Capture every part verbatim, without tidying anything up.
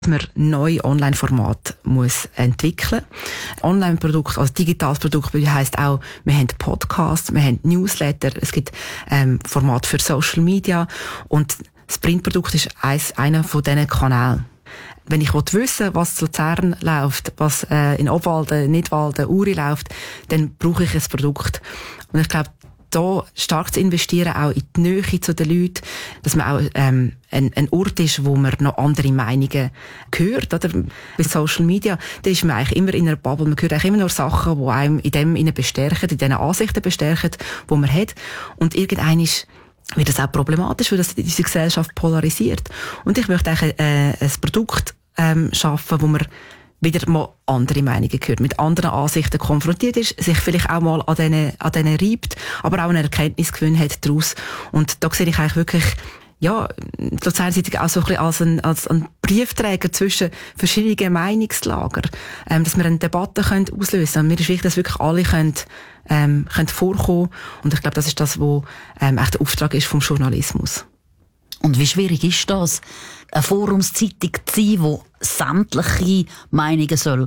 man neue Online-Formate muss entwickeln. Online-Produkt, also digitales Produkt, heisst auch, wir haben Podcasts, wir haben Newsletter, es gibt ähm, Formate für Social Media und das Printprodukt ist eins, einer von diesen Kanälen. Wenn ich wissen will, was zu Luzern läuft, was äh, in Obwalden, Nidwalden, Uri läuft, dann brauche ich ein Produkt. Und ich glaube, da stark zu investieren, auch in die Nähe zu den Leuten, dass man auch ähm, ein, ein Ort ist, wo man noch andere Meinungen hört. Oder? Bei Social Media, da ist man eigentlich immer in einer Bubble. Man hört eigentlich immer nur Sachen, die einem in dem innen bestärken, in diesen Ansichten bestärken, die man hat. Und irgendwann ist wird das auch problematisch, weil das unsere Gesellschaft polarisiert. Und ich möchte eigentlich äh, ein Produkt ähm, schaffen, wo man wieder mal andere Meinungen hört, mit anderen Ansichten konfrontiert ist, sich vielleicht auch mal an denen, an denen reibt, aber auch eine Erkenntnisgewinn hat daraus. Und da sehe ich eigentlich wirklich, ja, die Luzern-Zeitung auch so ein bisschen als ein, als ein Briefträger zwischen verschiedenen Meinungslager, ähm, dass wir eine Debatte können auslösen können. Und mir ist wichtig, dass wirklich alle können, ähm, können vorkommen. Und ich glaube, das ist das, was ähm, echt der Auftrag ist vom Journalismus. Und wie schwierig ist das, eine Forumszeitung zu sein, die sämtliche Meinungen soll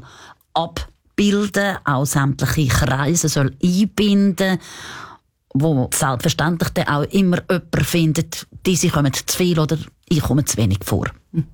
abbilden, auch sämtliche Kreise soll einbinden, wo selbstverständlich dann auch immer jemand findet, diese kommen zu viel oder ich komme zu wenig vor.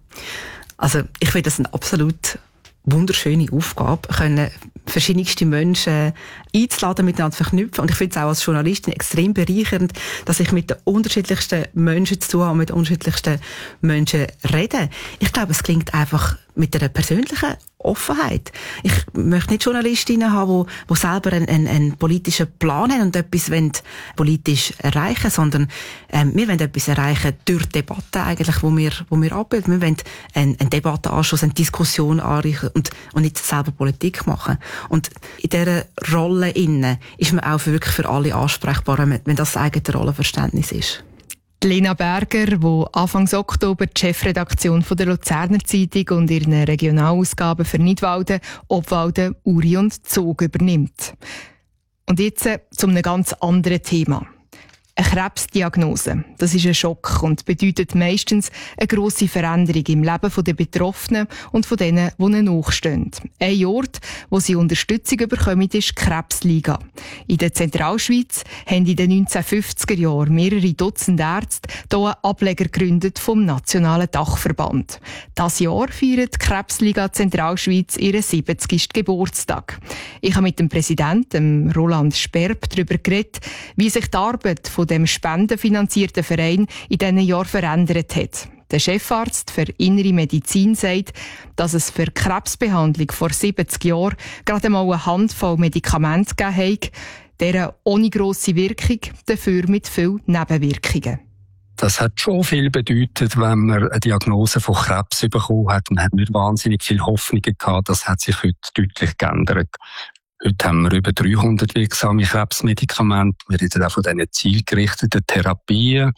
Also ich finde das eine absolut wunderschöne Aufgabe, können verschiedenste Menschen einzuladen, miteinander verknüpfen. Und ich finde es auch als Journalistin extrem bereichernd, dass ich mit den unterschiedlichsten Menschen zu tun habe, mit den unterschiedlichsten Menschen rede. Ich glaube, es klingt einfach mit einer persönlichen Offenheit. Ich möchte nicht Journalistinnen haben, die, die selber einen, einen, einen politischen Plan haben und etwas wollen politisch erreichen, sondern ähm, wir wollen etwas erreichen durch Debatten eigentlich, wo wir, wo wir abbilden. Wir wollen einen, einen Debattenanschluss, eine Diskussion anreichen und, und nicht selber Politik machen. Und in dieser Rolle innen ist man auch wirklich für alle ansprechbar, wenn das das eigene Rollenverständnis ist. Lena Berger, die Anfang Oktober die Chefredaktion von der Luzerner Zeitung und ihren Regionalausgaben für Nidwalden, Obwalden, Uri und Zug übernimmt. Und jetzt äh, zu einem ganz anderen Thema. Eine Krebsdiagnose, das ist ein Schock und bedeutet meistens eine grosse Veränderung im Leben der Betroffenen und von denen, die ihnen nachstehen. Ein Ort, wo sie Unterstützung bekommen, ist die Krebsliga. In der Zentralschweiz haben in den neunzehnhundertfünfziger Jahren mehrere Dutzend Ärzte hier einen Ableger gegründet vom Nationalen Dachverband. Das Jahr feiert die Krebsliga Zentralschweiz ihren siebzigsten Geburtstag. Ich habe mit dem Präsidenten, Roland Sperb, darüber geredet, wie sich die Arbeit von dem spendenfinanzierten Verein in diesen Jahren verändert hat. Der Chefarzt für Innere Medizin sagt, dass es für die Krebsbehandlung vor siebzig Jahren gerade mal eine Handvoll Medikamente gegeben hat, deren ohne grosse Wirkung, dafür mit vielen Nebenwirkungen. Das hat schon viel bedeutet, wenn man eine Diagnose von Krebs bekommen hat. Man hat nicht wahnsinnig viel Hoffnungen gehabt. Das hat sich heute deutlich geändert. Heute haben wir über dreihundert wirksame Krebsmedikamente. Wir reden auch von diesen zielgerichteten Therapien.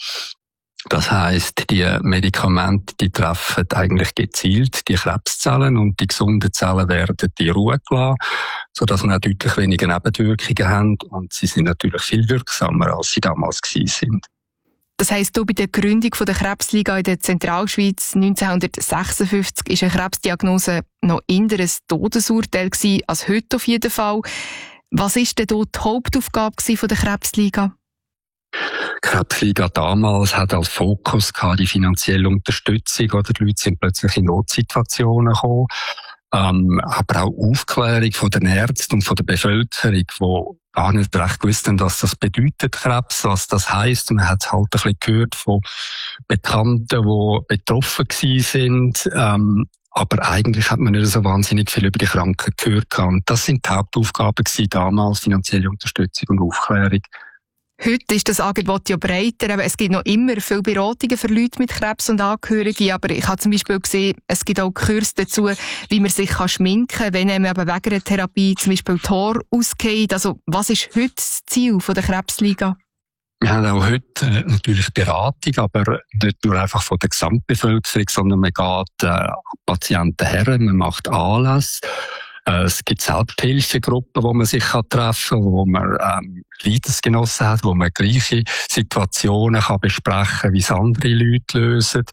Das heisst, die Medikamente, die treffen eigentlich gezielt die Krebszellen und die gesunden Zellen werden in Ruhe gelassen, sodass wir auch deutlich weniger Nebenwirkungen haben und sie sind natürlich viel wirksamer, als sie damals gewesen sind. Das heisst, bei der Gründung der Krebsliga in der Zentralschweiz neunzehnhundertsechsundfünfzig war eine Krebsdiagnose noch eher ein Todesurteil gewesen, als heute auf jeden Fall. Was war denn dort die Hauptaufgabe der Krebsliga? Die Krebsliga damals hat als Fokus gehabt, die finanzielle Unterstützung, oder die Leute sind plötzlich in Notsituationen gekommen. Ähm, aber auch Aufklärung von den Ärzten und von der Bevölkerung, die gar nicht recht gewusst haben, was das bedeutet, Krebs, was das heisst. Man hat es halt ein bisschen gehört von Bekannten, die betroffen gewesen sind. Ähm, aber eigentlich hat man nicht so wahnsinnig viel über die Krankheit gehört. Und das sind die Hauptaufgaben gewesen damals, finanzielle Unterstützung und Aufklärung. Heute ist das Angebot ja breiter. Es gibt noch immer viele Beratungen für Leute mit Krebs und Angehörige. Aber ich habe zum Beispiel gesehen, es gibt auch Kurse dazu, wie man sich schminken kann, wenn einem eben wegen einer Therapie zum Beispiel die Haare ausgeht. Also, was ist heute das Ziel der Krebsliga? Wir haben auch heute äh, natürlich Beratung, aber nicht nur einfach von der Gesamtbevölkerung, sondern man geht äh, Patienten her, man macht Anlässe. Äh, es gibt Selbsthilfegruppen, wo man sich kann treffen kann, wo man ähm, Leidensgenossen hat, wo man gleiche Situationen kann besprechen, wie es andere Leute lösen.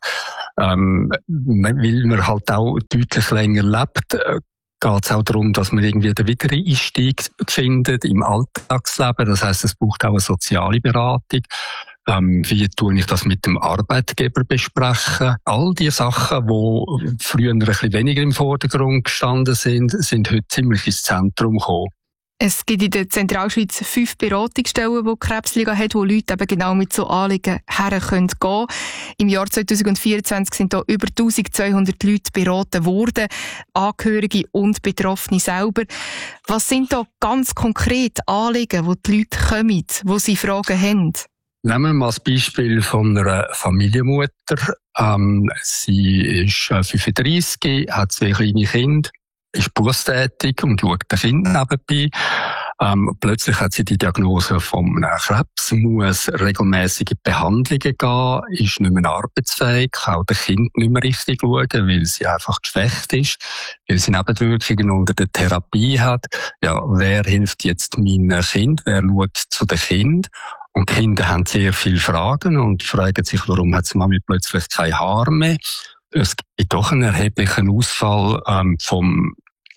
Ähm, weil man halt auch deutlich länger lebt, äh, geht es auch darum, dass man irgendwie den Wiedereinstieg findet im Alltagsleben. Das heisst, es braucht auch eine soziale Beratung. Ähm, wie tue ich das mit dem Arbeitgeber besprechen? All die Sachen, die früher ein bisschen weniger im Vordergrund gestanden sind, sind heute ziemlich ins Zentrum gekommen. Es gibt in der Zentralschweiz fünf Beratungsstellen, die die Krebsliga hat, wo Leute eben genau mit so Anliegen her können gehen. Im Jahr zweitausendvierundzwanzig sind da über eintausendzweihundert Leute beraten worden, Angehörige und Betroffene selber. Was sind da ganz konkret Anliegen, wo die Leute kommen, wo sie Fragen haben? Nehmen wir mal das Beispiel von einer Familienmutter. Ähm, sie ist fünfunddreissig, hat zwei kleine Kinder, ist berufstätig und schaut den Kind nebenbei. Ähm, plötzlich hat sie die Diagnose von einem Krebs, muss regelmäßige Behandlungen gehen, ist nicht mehr arbeitsfähig, kann auch das Kind nicht mehr richtig schauen, weil sie einfach geschwächt ist, weil sie Nebenwirkungen unter der Therapie hat. Ja, wer hilft jetzt meinem Kind? Wer schaut zu dem Kind? Und die Kinder haben sehr viele Fragen und fragen sich, warum hat Mami plötzlich kein Haar mehr? Es gibt doch einen erheblichen Ausfall ähm, vom,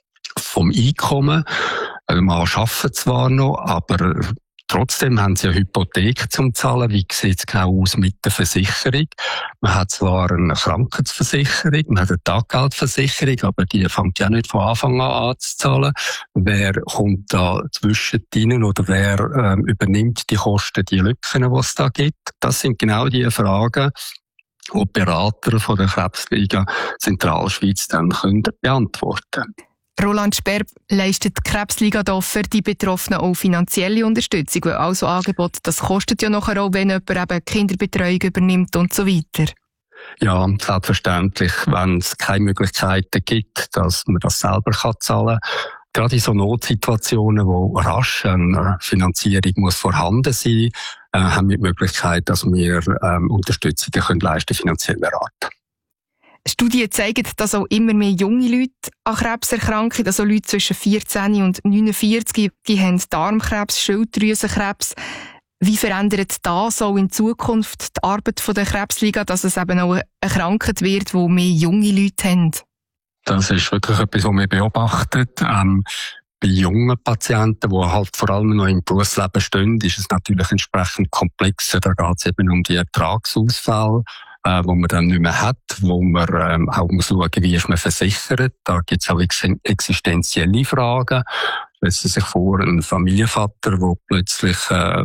vom Einkommen. Also man arbeitet zwar noch, aber trotzdem haben sie eine Hypothek zum Zahlen. Wie sieht es genau aus mit der Versicherung? Man hat zwar eine Krankenversicherung, man hat eine Taggeldversicherung, aber die fängt ja nicht von Anfang an an zu zahlen. Wer kommt da zwischendrin oder wer ähm, übernimmt die Kosten, die Lücken, die es da gibt? Das sind genau die Fragen, die die Berater von der Krebsliga Zentralschweiz dann können beantworten. Roland Sperb, leistet die Krebsliga da für die Betroffenen auch finanzielle Unterstützung? Weil also Angebot, das kostet ja nachher auch, wenn jemand eben Kinderbetreuung übernimmt und so weiter. Ja, selbstverständlich, wenn es keine Möglichkeiten gibt, dass man das selber kann zahlen kann. Gerade in so Notsituationen, wo rasch eine Finanzierung muss vorhanden sein, äh, haben wir die Möglichkeit, dass wir ähm, Unterstützungen können leisten, finanziell beraten. Studien zeigen, dass auch immer mehr junge Leute an Krebs erkranken. Also Leute zwischen vierzehn und neunundvierzig, die haben Darmkrebs, Schilddrüsenkrebs. Wie verändert das auch in Zukunft die Arbeit der Krebsliga, dass es eben auch eine Krankheit wird, die mehr junge Leute haben? Das ist wirklich etwas, was wir beobachten. Ähm, bei jungen Patienten, die halt vor allem noch im Berufsleben stehen, ist es natürlich entsprechend komplexer. Da geht es eben um die Ertragsausfälle, äh, wo man dann nicht mehr hat, wo man ähm, auch muss schauen, wie ist man versichert. Da gibt es auch ex- existenzielle Fragen. Stellen Sie sich vor, ein Familienvater, der plötzlich äh,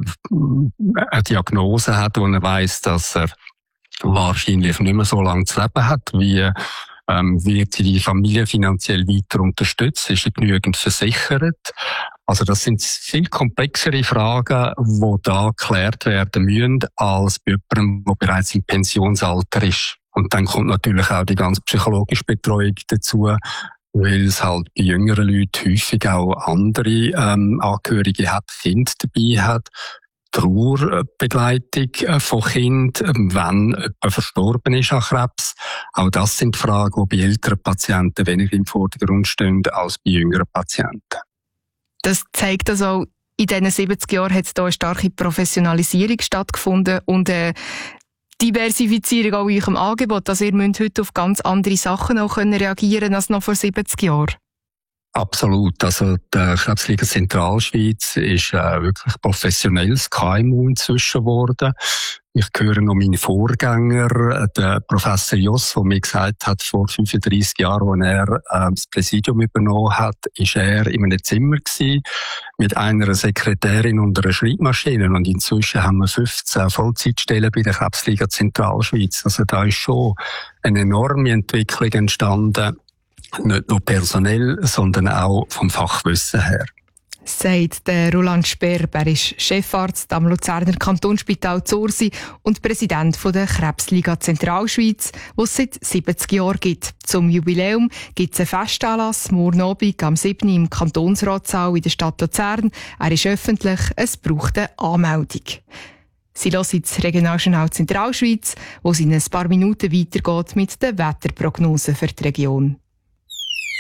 eine Diagnose hat, wo er weiss, dass er wahrscheinlich nicht mehr so lange zu leben hat, wie ähm, wird sie die Familie finanziell weiter unterstützt, ist sie genügend versichert. Also das sind viel komplexere Fragen, die da geklärt werden müssen, als bei jemandem, der bereits im Pensionsalter ist. Und dann kommt natürlich auch die ganze psychologische Betreuung dazu, weil es halt bei jüngeren Leuten häufig auch andere ähm, Angehörige hat, Kinder dabei hat. Trauerbegleitung von Kindern, wenn jemand verstorben ist an Krebs. Auch das sind Fragen, die bei älteren Patienten weniger im Vordergrund stehen als bei jüngeren Patienten. Das zeigt also, in diesen siebzig Jahren hat hier eine starke Professionalisierung stattgefunden und eine Diversifizierung auch in eurem Angebot. Also ihr müsst heute auf ganz andere Sachen auch reagieren können als noch vor siebzig Jahren. Absolut. Also, die Krebsliga Zentralschweiz ist äh, wirklich professionelles K M U inzwischen geworden. Ich höre noch meinen Vorgänger, der Professor Joss, der mir gesagt hat, vor fünfunddreissig Jahren, als er äh, das Präsidium übernommen hat, ist er in einem Zimmer gewesen, mit einer Sekretärin und einer Schreibmaschine. Und inzwischen haben wir fünfzehn Vollzeitstellen bei der Krebsliga Zentralschweiz. Also da ist schon eine enorme Entwicklung entstanden. Nicht nur personell, sondern auch vom Fachwissen her. Sagt der Roland Sperb. Er ist Chefarzt am Luzerner Kantonsspital Zursi und Präsident der Krebsliga Zentralschweiz, die es seit siebzig Jahren gibt. Zum Jubiläum gibt es einen Festanlass morgen Abend am siebten im Kantonsratssaal in der Stadt Luzern. Er ist öffentlich, es braucht eine Anmeldung. Sie hören jetzt Regionaljournal Zentralschweiz, wo es in ein paar Minuten weitergeht mit der Wetterprognose für die Region.